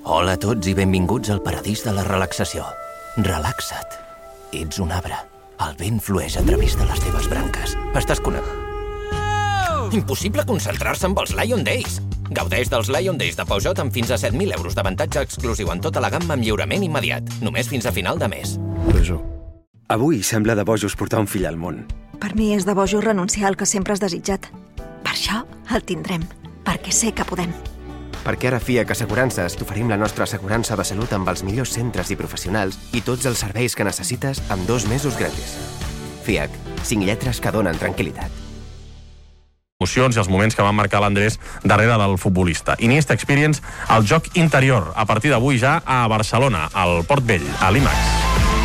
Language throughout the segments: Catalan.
Hola a tots i benvinguts al paradís de la relaxació. Relaxa't. Ets un arbre. El vent flueix a través de les teves branques. Estàs Impossible concentrar-se amb els Lion Days. Gaudeix dels Lion Days de Peugeot amb fins a 7.000 euros d'avantatge exclusiu en tota la gamma amb lliurament immediat. Només fins a final de mes. Avui sembla de bojos portar un fill al món. Per mi és de bojos renunciar al que sempre has desitjat. Per això el tindrem, perquè sé que podem. Perquè ara a FIAC Assegurances t'oferim la nostra assegurança de salut amb els millors centres i professionals i tots els serveis que necessites amb 2 mesos gratis. FIAC, 5 lletres que donen tranquil·litat. Emocions i els moments que van marcar l'Andrés darrere del futbolista. Iniesta Experience, el joc interior, a partir d'avui ja a Barcelona, al Port Vell, a l'IMAX.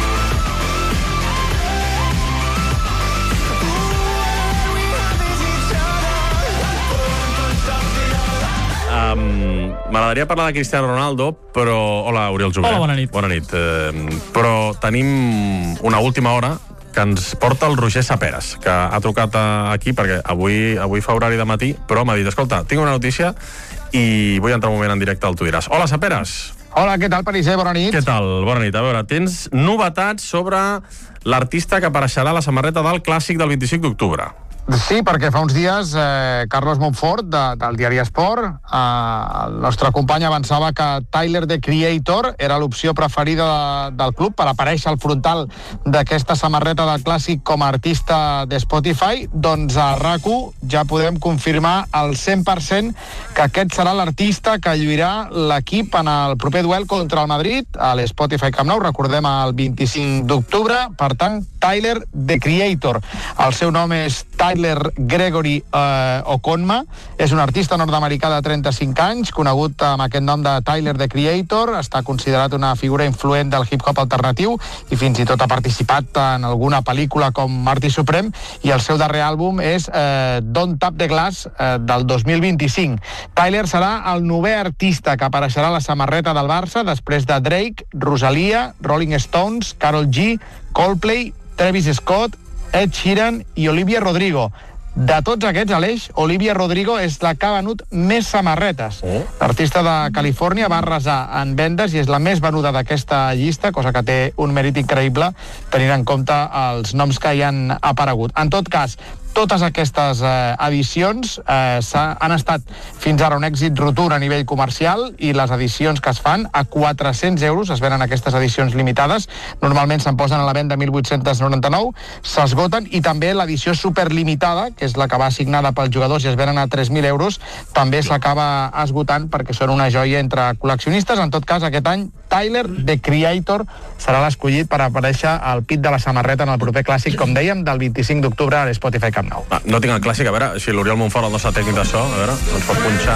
M'agradaria parlar de Cristiano Ronaldo, però... Hola, Oriol Jové. Hola, bona nit. Bona nit. Però tenim una última hora que ens porta el Roger Saperas, que ha trucat aquí perquè avui fa horari de matí, però m'ha dit, escolta, tinc una notícia i vull entrar un moment en directe al Tu diràs. Hola, Saperas. Hola, què tal, Pariser? Bona nit. Què tal? Bona nit. A veure, tens novetats sobre l'artista que apareixerà a la samarreta del Clàssic del 25 d'octubre. Sí, perquè fa uns dies Carlos Montfort, del diari Esport, el nostre company avançava que Tyler, the Creator, era l'opció preferida del club per aparèixer al frontal d'aquesta samarreta del Clàssic com a artista de Spotify. Doncs a RAC1 ja podem confirmar al 100% que aquest serà l'artista que lluirà l'equip en el proper duel contra el Madrid a l'Spotify Camp Nou, recordem, el 25 d'octubre. Per tant, Tyler, the Creator. El seu nom és Tyler Gregory Okonma. És un artista nord-americà de 35 anys, conegut amb aquest nom de Tyler, the Creator. Està considerat una figura influent del hip-hop alternatiu i fins i tot ha participat en alguna pel·lícula com Marty Supreme, i el seu darrer àlbum és Don't Tap the Glass, del 2025. Tyler serà el 9è artista que apareixerà a la samarreta del Barça després de Drake, Rosalia, Rolling Stones, Karol G, Coldplay, Travis Scott, Ed Sheeran i Olivia Rodrigo. De tots aquests, Aleix, Olivia Rodrigo és la que ha venut més samarretes. L'artista de Califòrnia va arrasar en vendes i és la més venuda d'aquesta llista, cosa que té un mèrit increïble tenint en compte els noms que hi han aparegut. En tot cas, totes aquestes edicions han estat fins ara un èxit rotund a nivell comercial, i les edicions que es fan a 400 euros, es venen aquestes edicions limitades, normalment se'n posen a la venda 1.899, s'esgoten, i també l'edició superlimitada, que és la que va assignada pels jugadors i es venen a 3.000 euros, també s'acaba esgotant perquè són una joia entre col·leccionistes. En tot cas, aquest any, Tyler, the Creator, serà l'escollit per aparèixer al pit de la samarreta en el proper Clàssic, com dèiem, del 25 d'octubre a l'Spotify Camp Nou. No tinc el Clàssic, a veure si l'Oriol Montfort, el nostre tècnic de so, a veure, ens pot punxar.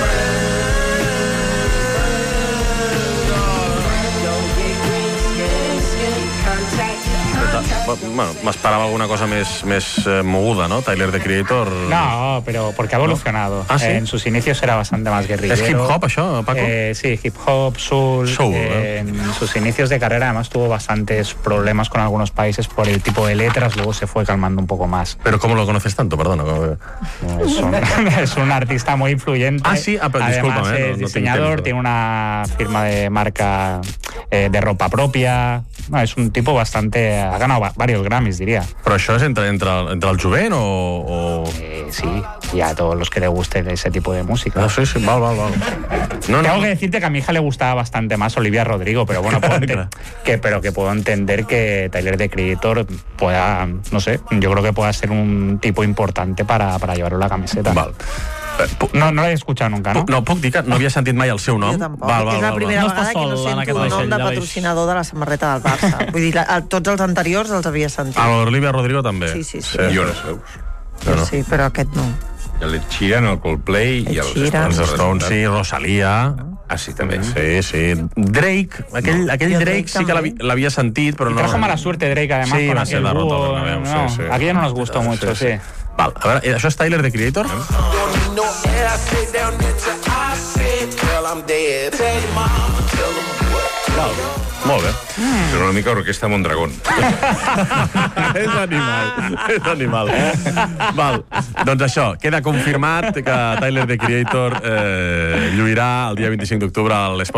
Bueno, m'esperava alguna cosa més moguda, ¿no? Tyler, the Creator... No, pero porque ha evolucionado. ¿Ah, sí? En sus inicios era bastante más guerrillero. ¿Es hip-hop això, Paco? Sí, hip-hop, soul. En sus inicios de carrera, además, tuvo bastantes problemas con algunos países por el tipo de letras, luego se fue calmando un poco más. ¿Pero cómo lo conoces tanto? Perdona. Es un artista muy influyente. Ah, sí, pero discúlpame. Además, es diseñador, tiene una firma de marca de ropa propia. No, es un tipo bastante... Ha ganado varios Grammys, diría. ¿Pero eso es entre el jovent o...? Sí, y a todos los que le guste ese tipo de música. Ah, sí, val. Tengo que decirte que a mi hija le gustaba bastante más Olivia Rodrigo, pero bueno, que puedo entender que Tyler, the Creator, pueda, no sé, yo creo que pueda ser un tipo importante para llevarlo la camiseta. Val. No l'he escuchat nunca, no? No, puc dir que no havia sentit mai el seu nom. Jo tampoc. És la primera vegada que no sento el nom de patrocinador de la samarreta del Barça. Vull dir, tots els anteriors els havia sentit. A l'Olivia Rodrigo també. Sí. Jo no sé. Sí, però aquest no. El Sheeran, el Coldplay i els Stones, sí, Rosalia. Ah, sí, també. Sí. Drake, aquell Drake sí que l'havia sentit, però no... Trajo mala suerte Drake, además, con aquel búho. Aquello no nos gustó mucho, sí. Val, a veure, això és Tyler, the Creator? Molt bé. Però una mica Orquesta Mondragón. És animal. Val, doncs això, queda confirmat que Tyler, the Creator, lluirà el dia 25 d'octubre a l'Esport